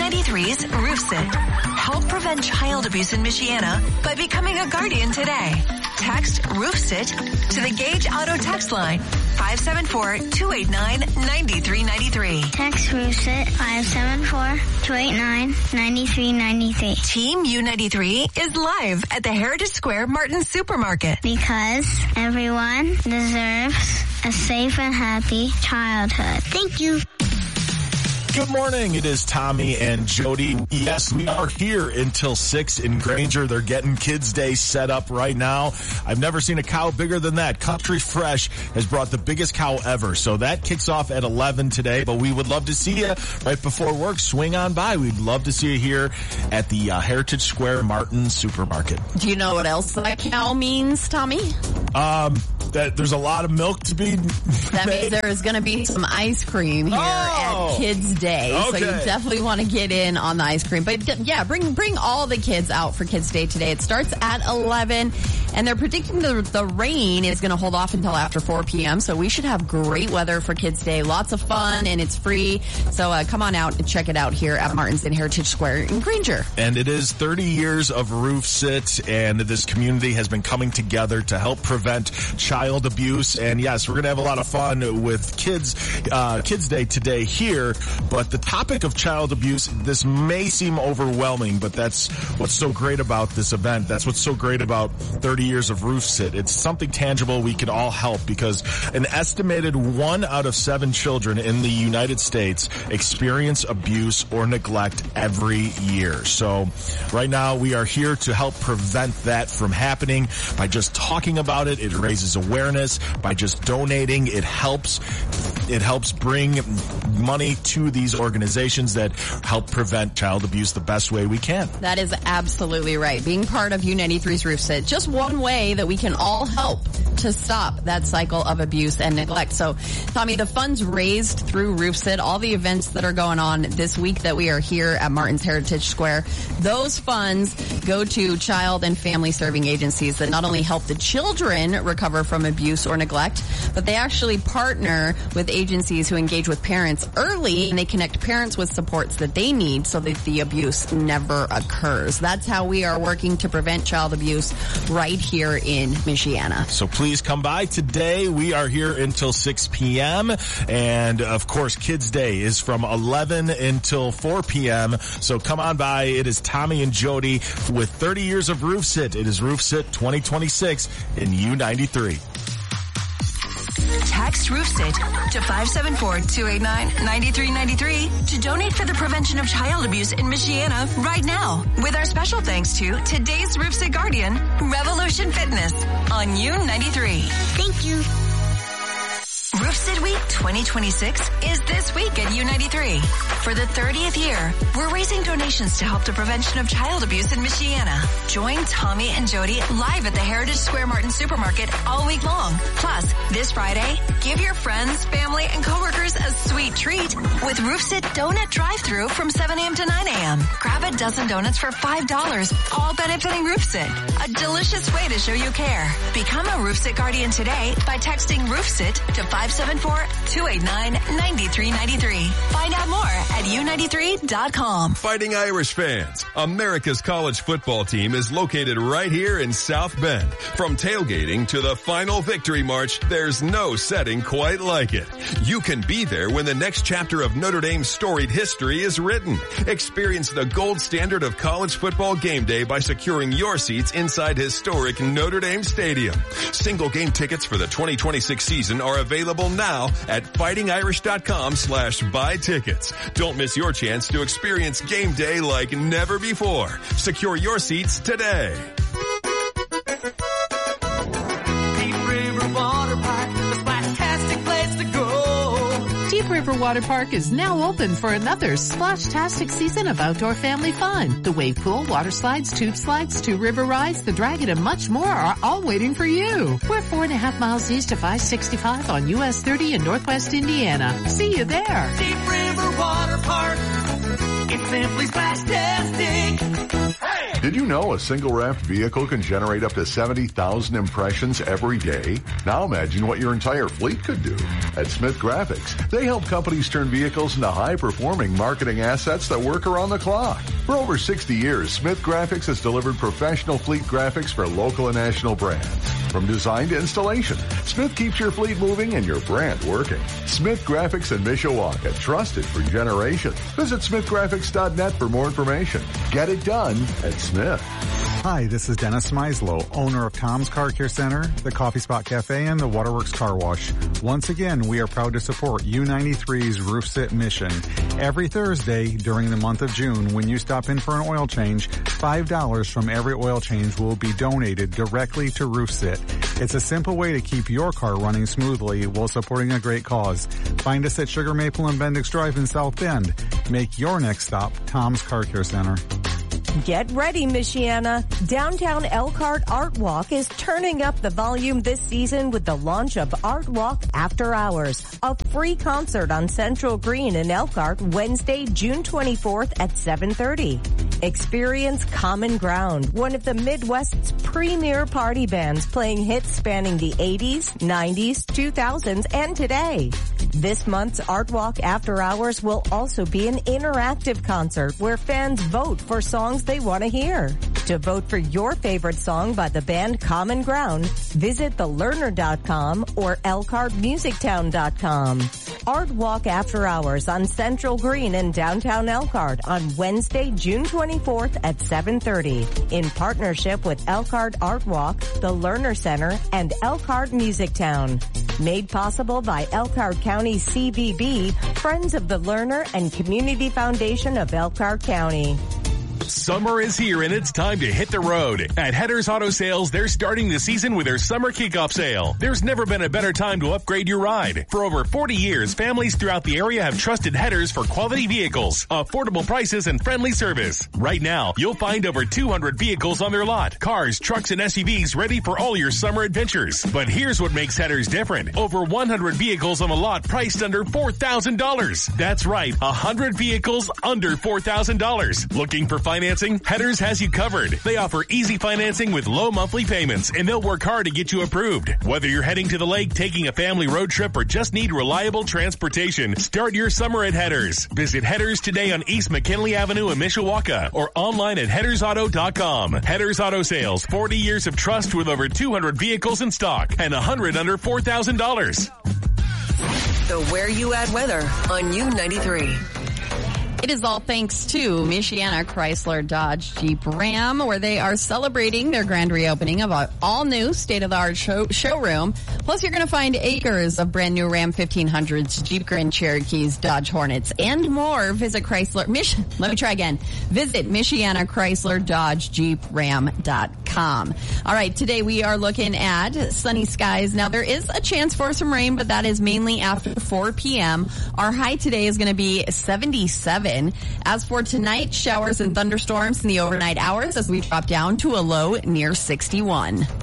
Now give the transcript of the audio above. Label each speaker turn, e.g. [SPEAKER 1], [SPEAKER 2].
[SPEAKER 1] U93's Roof Sit. Help prevent child abuse in Michiana by becoming a guardian today. Text Roof Sit to the Gage Auto text line 574-289-9393.
[SPEAKER 2] Text Roof Sit 574-289-9393.
[SPEAKER 1] Team U93 is live at the Heritage Square Martin Supermarket.
[SPEAKER 2] Because everyone deserves a safe and happy childhood. Thank you.
[SPEAKER 3] Good morning. It is Tommy and Jody. Yes, we are here until 6 in Granger. They're getting Kids Day set up right now. I've never seen a cow bigger than that. Country Fresh has brought the biggest cow ever. So that kicks off at 11 today, but we would love to see you right before work. Swing on by. We'd love to see you here at the Heritage Square Martin Supermarket.
[SPEAKER 4] Do you know what else that cow means, Tommy?
[SPEAKER 3] That there's a lot of milk to be
[SPEAKER 4] That means there is going to be some ice cream here at Kids Day.
[SPEAKER 3] Okay.
[SPEAKER 4] So you definitely want to get in on the ice cream. But yeah, bring all the kids out for Kids Day today. It starts at 11, and they're predicting the rain is going to hold off until after 4 p.m. So we should have great weather for Kids Day. Lots of fun, and it's free. So come on out and check it out here at Martin's in Heritage Square in Granger.
[SPEAKER 3] And it is 30 years of Roof Sit, and this community has been coming together to help prevent child abuse. And yes, we're going to have a lot of fun with Kids Day today here. But the topic of child abuse, this may seem overwhelming, but that's what's so great about this event. That's what's so great about 30 years of Roof Sit. It's something tangible we can all help, because an estimated 1 out of 7 children in the United States experience abuse or neglect every year. So right now we are here to help prevent that from happening by just talking about it. It raises awareness. By just donating, it helps bring money to these organizations that help prevent child abuse the best way we can.
[SPEAKER 4] That is absolutely right. Being part of U93's Roof Sit, just one way that we can all help to stop that cycle of abuse and neglect. So, Tommy, the funds raised through Roof Sit, all the events that are going on this week that we are here at Martin's Heritage Square, those funds go to child and family serving agencies that not only help the children recover from abuse or neglect, but they actually partner with agencies who engage with parents early, and they connect parents with supports that they need so that the abuse never occurs. That's how we are working to prevent child abuse right here in Michiana.
[SPEAKER 3] So please come by today. We are here until 6 p.m. And of course, Kids Day is from 11 until 4 p.m. So come on by. It is Tommy and Jody with 30 years of Roof Sit. It is Roof Sit 2026 in U93.
[SPEAKER 1] Text Roof Sit to 574-289-9393 to donate for the prevention of child abuse in Michiana right now. With our special thanks to today's Roof Sit guardian, Revolution Fitness on U93.
[SPEAKER 2] Thank you.
[SPEAKER 1] Roof Sit Week 2026 is this week at U93. For the 30th year, we're raising donations to help the prevention of child abuse in Michiana. Join Tommy and Jody live at the Heritage Square Martin Supermarket all week long. Plus, this Friday, give your friends, family, and coworkers a sweet treat with Roof Sit Donut Drive-Thru from 7 a.m. to 9 a.m. Grab a dozen donuts for $5, all benefiting Roof Sit. A delicious way to show you care. Become a Roof Sit guardian today by texting Roof Sit to 574-289-9393. Find out more at U93.com.
[SPEAKER 5] Fighting Irish fans, America's college football team is located right here in South Bend. From tailgating to the final victory march, there's no setting quite like it. You can be there when the next chapter of Notre Dame's storied history is written. Experience the gold standard of college football game day by securing your seats inside historic Notre Dame Stadium. Single game tickets for the 2026 season are available now at fightingirish.com/buy tickets. Don't miss your chance to experience game day like never before. Secure your seats today.
[SPEAKER 6] Deep River Water Park, the splash-tastic place to go.
[SPEAKER 7] Deep River Water Park is now open for another splash-tastic season of outdoor family fun. The wave pool, water slides, tube slides, 2 river rides, the dragon, and much more are all waiting for you. We're 4.5 miles east of I-65 on US 30 in Northwest Indiana. See you there.
[SPEAKER 6] Deep River Water Park, it's simply splash-tastic. Hey!
[SPEAKER 8] Did you know a single wrapped vehicle can generate up to 70,000 impressions every day? Now imagine what your entire fleet could do. At Smith Graphics, they help companies turn vehicles into high-performing marketing assets that work around the clock. For over 60 years, Smith Graphics has delivered professional fleet graphics for local and national brands. From design to installation, Smith keeps your fleet moving and your brand working. Smith Graphics in Mishawaka, trusted for generations. Visit smithgraphics.net for more information. Get it done at Smith.
[SPEAKER 9] Hi, this is Dennis Meislow, owner of Tom's Car Care Center, the Coffee Spot Cafe, and the Waterworks Car Wash. Once again, we are proud to support U93's Roof Sit mission. Every Thursday during the month of June, when you stop in for an oil change, $5 from every oil change will be donated directly to Roof Sit. It's a simple way to keep your car running smoothly while supporting a great cause. Find us at Sugar Maple and Bendix Drive in South Bend. Make your next stop Tom's Car Care Center.
[SPEAKER 10] Get ready, Michiana. Downtown Elkhart Art Walk is turning up the volume this season with the launch of Art Walk After Hours, a free concert on Central Green in Elkhart Wednesday, June 24th at 7:30. Experience Common Ground, one of the Midwest's premier party bands playing hits spanning the 80s, 90s, 2000s, and today. This month's Art Walk After Hours will also be an interactive concert where fans vote for songs they want to hear. To vote for your favorite song by the band Common Ground, visit thelearner.com or elkhartmusictown.com. Art Walk After Hours on Central Green in downtown Elkhart on Wednesday, June 24th at 7:30 in partnership with Elkhart Art Walk, the Lerner Center, and Elkhart Music Town. Made possible by Elkhart County CVB, Friends of the Lerner, and Community Foundation of Elkhart County.
[SPEAKER 11] Summer is here and it's time to hit the road. At Headers Auto Sales, they're starting the season with their summer kickoff sale. There's never been a better time to upgrade your ride. For over 40 years, families throughout the area have trusted Headers for quality vehicles, affordable prices, and friendly service. Right now, you'll find over 200 vehicles on their lot. Cars, trucks, and SUVs ready for all your summer adventures. But here's what makes Headers different. Over 100 vehicles on the lot priced under $4,000. That's right, 100 vehicles under $4,000. Looking for financing? Headers has you covered. They offer easy financing with low monthly payments, and they'll work hard to get you approved. Whether you're heading to the lake, taking a family road trip, or just need reliable transportation, start your summer at Headers. Visit Headers today on East McKinley Avenue in Mishawaka or online at headersauto.com. Headers Auto Sales, 40 years of trust with over 200 vehicles in stock and 100 under $4,000.
[SPEAKER 1] The Where You At weather on U93.
[SPEAKER 4] It is all thanks to Michiana Chrysler Dodge Jeep Ram, where they are celebrating their grand reopening of an all-new state-of-the-art showroom. Plus, you're going to find acres of brand-new Ram 1500s, Jeep Grand Cherokees, Dodge Hornets, and more. Visit Visit Michiana Chrysler Dodge Jeep Ram.com. All right, today we are looking at sunny skies. Now, there is a chance for some rain, but that is mainly after 4 p.m. Our high today is going to be 77. As for tonight, showers and thunderstorms in the overnight hours as we drop down to a low near 61.